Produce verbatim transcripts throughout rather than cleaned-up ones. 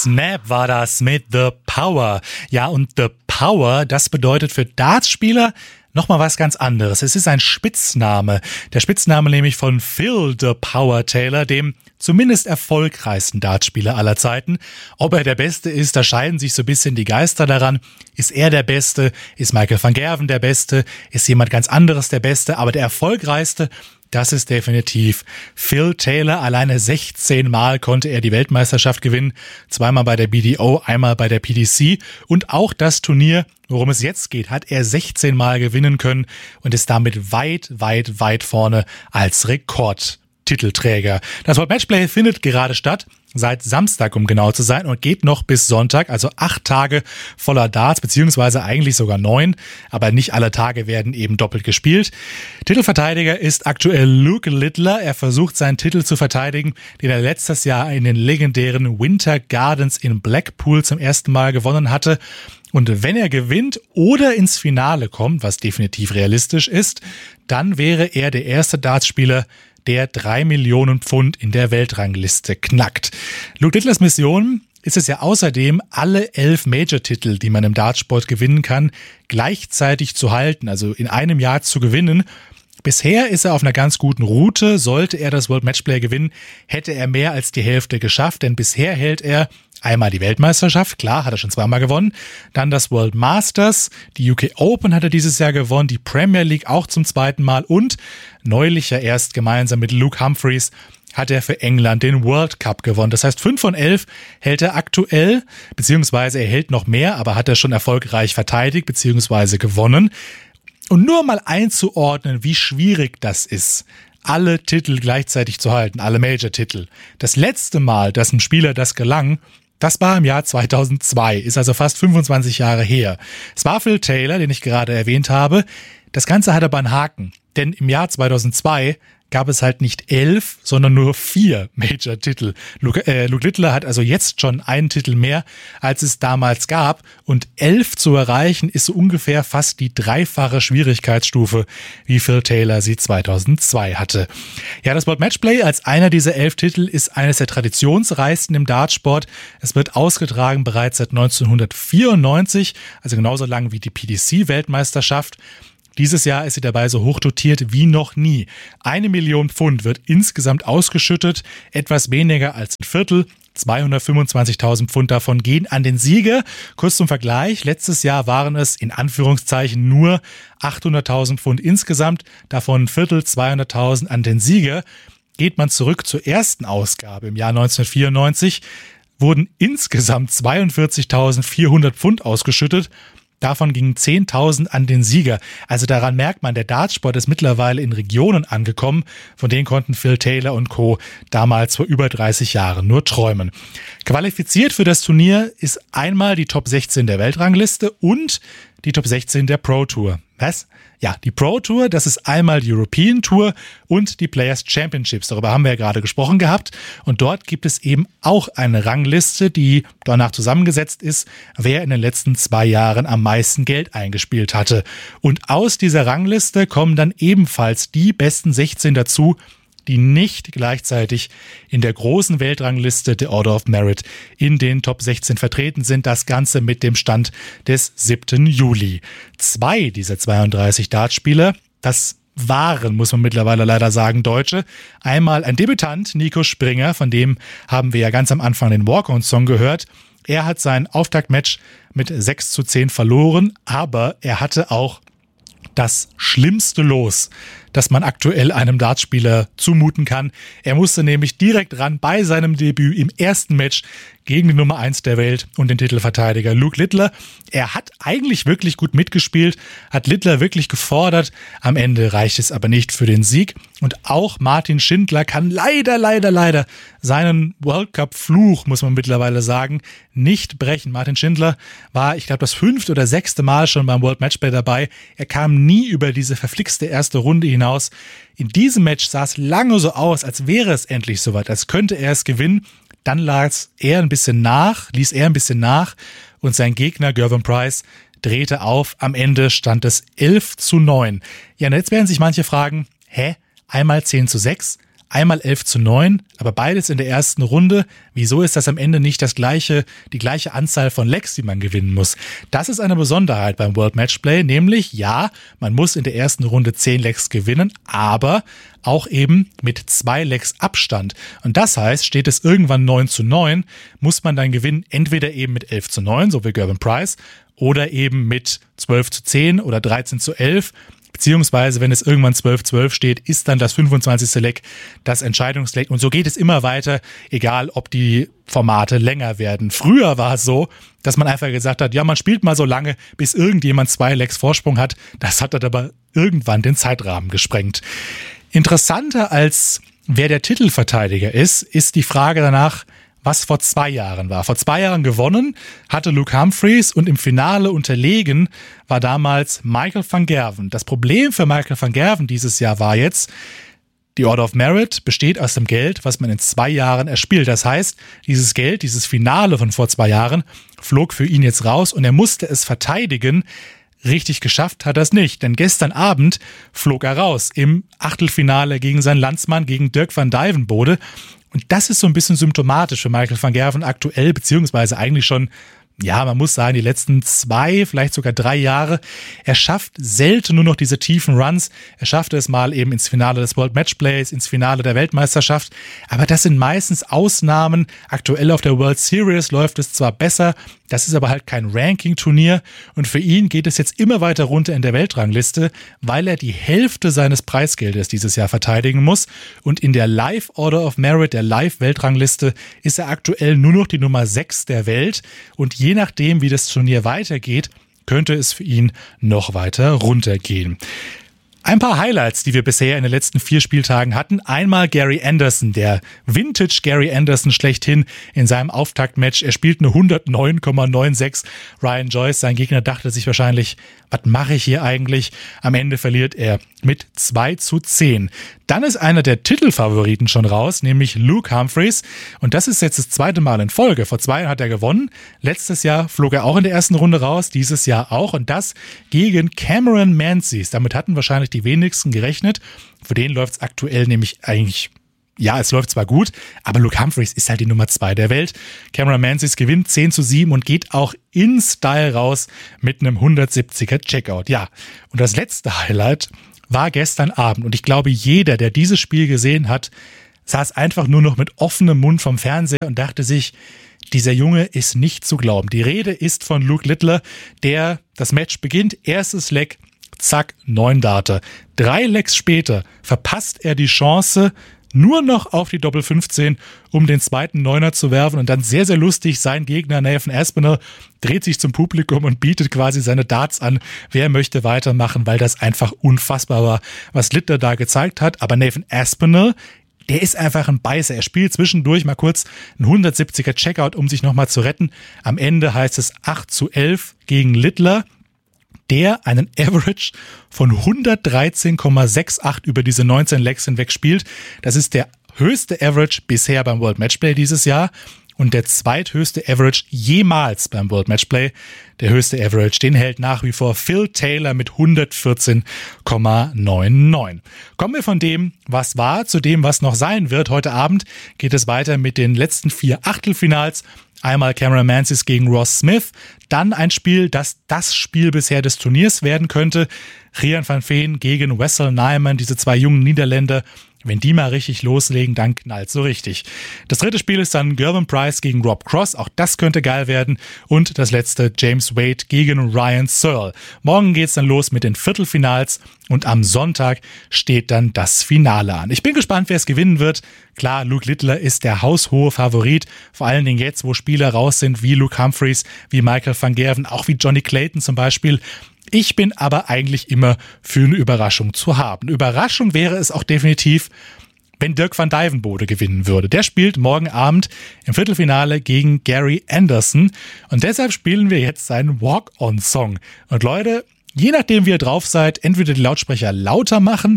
Snap war das mit The Power. Ja, und The Power, das bedeutet für Dartspieler nochmal was ganz anderes. Es ist ein Spitzname. Der Spitzname nämlich von Phil The Power Taylor, dem zumindest erfolgreichsten Dartspieler aller Zeiten. Ob er der Beste ist, da scheiden sich so ein bisschen die Geister daran. Ist er der Beste? Ist Michael van Gerwen der Beste? Ist jemand ganz anderes der Beste? Aber der erfolgreichste, das ist definitiv Phil Taylor. Alleine sechzehn Mal konnte er die Weltmeisterschaft gewinnen. Zweimal bei der B D O, einmal bei der P D C. Und auch das Turnier, worum es jetzt geht, hat er sechzehn Mal gewinnen können und ist damit weit, weit, weit vorne als Rekordtitelträger. Das World Matchplay findet gerade statt. Seit Samstag, um genau zu sein, und geht noch bis Sonntag, also acht Tage voller Darts, beziehungsweise eigentlich sogar neun, aber nicht alle Tage werden eben doppelt gespielt. Titelverteidiger ist aktuell Luke Littler. Er versucht seinen Titel zu verteidigen, den er letztes Jahr in den legendären Winter Gardens in Blackpool zum ersten Mal gewonnen hatte. Und wenn er gewinnt oder ins Finale kommt, was definitiv realistisch ist, dann wäre er der erste Dartspieler, der drei Millionen Pfund in der Weltrangliste knackt. Luke Littlers Mission ist es ja außerdem, alle elf Major-Titel, die man im Dartsport gewinnen kann, gleichzeitig zu halten, also in einem Jahr zu gewinnen. Bisher ist er auf einer ganz guten Route. Sollte er das World Matchplay gewinnen, hätte er mehr als die Hälfte geschafft, denn bisher hält er einmal die Weltmeisterschaft, klar, hat er schon zweimal gewonnen, dann das World Masters, die U K Open hat er dieses Jahr gewonnen, die Premier League auch zum zweiten Mal und neulich ja erst gemeinsam mit Luke Humphreys hat er für England den World Cup gewonnen. Das heißt, fünf von elf hält er aktuell, beziehungsweise er hält noch mehr, aber hat er schon erfolgreich verteidigt, beziehungsweise gewonnen. Und nur mal einzuordnen, wie schwierig das ist, alle Titel gleichzeitig zu halten, alle Major-Titel. Das letzte Mal, dass ein Spieler das gelang, das war im Jahr zweitausendzwei, ist also fast fünfundzwanzig Jahre her. Es war Phil Taylor, den ich gerade erwähnt habe. Das Ganze hat aber einen Haken, denn im Jahr zweitausendzwei gab es halt nicht elf, sondern nur vier Major-Titel. Luke, äh, Luke Littler hat also jetzt schon einen Titel mehr, als es damals gab. Und elf zu erreichen, ist so ungefähr fast die dreifache Schwierigkeitsstufe, wie Phil Taylor sie zweitausendzwei hatte. Ja, das World Matchplay als einer dieser elf Titel ist eines der traditionsreichsten im Dartsport. Es wird ausgetragen bereits seit neunzehnhundertvierundneunzig, also genauso lang wie die P D C-Weltmeisterschaft. Dieses Jahr ist sie dabei so hoch dotiert wie noch nie. Eine Million Pfund wird insgesamt ausgeschüttet, etwas weniger als ein Viertel. zweihundertfünfundzwanzigtausend Pfund davon gehen an den Sieger. Kurz zum Vergleich, letztes Jahr waren es in Anführungszeichen nur achthunderttausend Pfund insgesamt, davon ein Viertel, zweihunderttausend an den Sieger. Geht man zurück zur ersten Ausgabe im Jahr neunzehnhundertvierundneunzig, wurden insgesamt zweiundvierzigtausendvierhundert Pfund ausgeschüttet. Davon gingen zehntausend an den Sieger. Also daran merkt man, der Dartsport ist mittlerweile in Regionen angekommen, von denen konnten Phil Taylor und Co. damals vor über dreißig Jahren nur träumen. Qualifiziert für das Turnier ist einmal die Top sechzehn der Weltrangliste und die Top sechzehn der Pro Tour. Was? Ja, die Pro Tour, das ist einmal die European Tour und die Players Championships. Darüber haben wir ja gerade gesprochen gehabt. Und dort gibt es eben auch eine Rangliste, die danach zusammengesetzt ist, wer in den letzten zwei Jahren am meisten Geld eingespielt hatte. Und aus dieser Rangliste kommen dann ebenfalls die besten sechzehn dazu, die nicht gleichzeitig in der großen Weltrangliste der Order of Merit in den Top sechzehn vertreten sind. Das Ganze mit dem Stand des siebten Juli. Zwei dieser zweiunddreißig Dartspieler, das waren, muss man mittlerweile leider sagen, Deutsche. Einmal ein Debütant, Nico Springer, von dem haben wir ja ganz am Anfang den Walk-On-Song gehört. Er hat sein Auftaktmatch mit sechs zu zehn verloren, aber er hatte auch das schlimmste Los, das man aktuell einem Dartspieler zumuten kann. Er musste nämlich direkt ran bei seinem Debüt im ersten Match gegen die Nummer eins der Welt und den Titelverteidiger Luke Littler. Er hat eigentlich wirklich gut mitgespielt, hat Littler wirklich gefordert. Am Ende reicht es aber nicht für den Sieg. Und auch Martin Schindler kann leider, leider, leider seinen World Cup-Fluch, muss man mittlerweile sagen, nicht brechen. Martin Schindler war, ich glaube, das fünfte oder sechste Mal schon beim World Matchplay dabei. Er kam nie über diese verflixte erste Runde hinaus. In diesem Match sah es lange so aus, als wäre es endlich soweit, als könnte er es gewinnen. Dann las er ein bisschen nach, ließ er ein bisschen nach und sein Gegner Gervin Price drehte auf. Am Ende stand es elf zu neun. Ja, und jetzt werden sich manche fragen, hä? Einmal zehn zu sechs, Einmal elf zu neun, aber beides in der ersten Runde. Wieso ist das am Ende nicht das gleiche, die gleiche Anzahl von Legs, die man gewinnen muss? Das ist eine Besonderheit beim World Matchplay, nämlich ja, man muss in der ersten Runde zehn Legs gewinnen, aber auch eben mit zwei Legs Abstand. Und das heißt, steht es irgendwann neun zu neun, muss man dann gewinnen, entweder eben mit elf zu neun, so wie Gervin Price, oder eben mit zwölf zu zehn oder dreizehn zu elf. Beziehungsweise, wenn es irgendwann zwölf zwölf steht, ist dann das fünfundzwanzigste Leg das Entscheidungsleg. Und so geht es immer weiter, egal ob die Formate länger werden. Früher war es so, dass man einfach gesagt hat, ja, man spielt mal so lange, bis irgendjemand zwei Legs Vorsprung hat. Das hat dann aber irgendwann den Zeitrahmen gesprengt. Interessanter als wer der Titelverteidiger ist, ist die Frage danach, was vor zwei Jahren war. Vor zwei Jahren gewonnen hatte Luke Humphries und im Finale unterlegen war damals Michael van Gerwen. Das Problem für Michael van Gerwen dieses Jahr war jetzt, die Order of Merit besteht aus dem Geld, was man in zwei Jahren erspielt. Das heißt, dieses Geld, dieses Finale von vor zwei Jahren, flog für ihn jetzt raus und er musste es verteidigen. Richtig geschafft hat er es nicht, denn gestern Abend flog er raus im Achtelfinale gegen seinen Landsmann, gegen Dirk van Dijvenbode. Und das ist so ein bisschen symptomatisch für Michael van Gerwen aktuell, beziehungsweise eigentlich schon, ja, man muss sagen, die letzten zwei, vielleicht sogar drei Jahre. Er schafft selten nur noch diese tiefen Runs. Er schaffte es mal eben ins Finale des World Matchplays, ins Finale der Weltmeisterschaft. Aber das sind meistens Ausnahmen. Aktuell auf der World Series läuft es zwar besser, das ist aber halt kein Ranking-Turnier. Und für ihn geht es jetzt immer weiter runter in der Weltrangliste, weil er die Hälfte seines Preisgeldes dieses Jahr verteidigen muss. Und in der Live Order of Merit, der Live-Weltrangliste, ist er aktuell nur noch die Nummer sechs der Welt. Und je nachdem, wie das Turnier weitergeht, könnte es für ihn noch weiter runtergehen. Ein paar Highlights, die wir bisher in den letzten vier Spieltagen hatten. Einmal Gary Anderson, der Vintage Gary Anderson schlechthin in seinem Auftaktmatch. Er spielt eine hundertneun Komma sechsundneunzig. Ryan Joyce, sein Gegner, dachte sich wahrscheinlich, was mache ich hier eigentlich? Am Ende verliert er mit zwei zu zehn. Dann ist einer der Titelfavoriten schon raus, nämlich Luke Humphries. Und das ist jetzt das zweite Mal in Folge. Vor zwei Jahren hat er gewonnen. Letztes Jahr flog er auch in der ersten Runde raus, dieses Jahr auch. Und das gegen Cameron Menzies. Damit hatten wahrscheinlich die wenigsten gerechnet. Für den läuft es aktuell nämlich eigentlich, ja, es läuft zwar gut, aber Luke Humphries ist halt die Nummer zwei der Welt. Cameron Menzies gewinnt zehn zu sieben und geht auch in Style raus mit einem hundertsiebziger Checkout. Ja, und das letzte Highlight war gestern Abend. Und ich glaube, jeder, der dieses Spiel gesehen hat, saß einfach nur noch mit offenem Mund vom Fernseher und dachte sich, dieser Junge ist nicht zu glauben. Die Rede ist von Luke Littler, der das Match beginnt, erstes Leg, zack, neun Darte. Drei Legs später verpasst er die Chance, nur noch auf die Doppel fünfzehn, um den zweiten Neuner zu werfen und dann sehr, sehr lustig, sein Gegner Nathan Aspinall dreht sich zum Publikum und bietet quasi seine Darts an, wer möchte weitermachen, weil das einfach unfassbar war, was Littler da gezeigt hat. Aber Nathan Aspinall, der ist einfach ein Beißer. Er spielt zwischendurch mal kurz einen hundertsiebziger Checkout, um sich nochmal zu retten. Am Ende heißt es acht zu elf gegen Littler, der einen Average von hundertdreizehn Komma achtundsechzig über diese neunzehn Legs hinweg spielt. Das ist der höchste Average bisher beim World Matchplay dieses Jahr und der zweithöchste Average jemals beim World Matchplay. Der höchste Average, den hält nach wie vor Phil Taylor mit hundertvierzehn Komma neunundneunzig. Kommen wir von dem, was war, zu dem, was noch sein wird. Heute Abend geht es weiter mit den letzten vier Achtelfinals. Einmal Cameron Menzies gegen Ross Smith, dann ein Spiel, das das Spiel bisher des Turniers werden könnte. Rian van Veen gegen Wessel Nijman, diese zwei jungen Niederländer. Wenn die mal richtig loslegen, dann knallt so richtig. Das dritte Spiel ist dann Gervin Price gegen Rob Cross. Auch das könnte geil werden. Und das letzte James Wade gegen Ryan Searle. Morgen geht's dann los mit den Viertelfinals. Und am Sonntag steht dann das Finale an. Ich bin gespannt, wer es gewinnen wird. Klar, Luke Littler ist der haushohe Favorit. Vor allen Dingen jetzt, wo Spieler raus sind wie Luke Humphries, wie Michael van Gerwen, auch wie Johnny Clayton zum Beispiel. Ich bin aber eigentlich immer für eine Überraschung zu haben. Überraschung wäre es auch definitiv, wenn Dirk van Dijvenbode gewinnen würde. Der spielt morgen Abend im Viertelfinale gegen Gary Anderson. Und deshalb spielen wir jetzt seinen Walk-On-Song. Und Leute, je nachdem wie ihr drauf seid, entweder die Lautsprecher lauter machen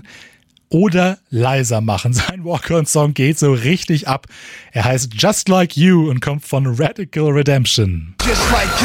oder leiser machen. Sein Walk-On-Song geht so richtig ab. Er heißt Just Like You und kommt von Radical Redemption. Just like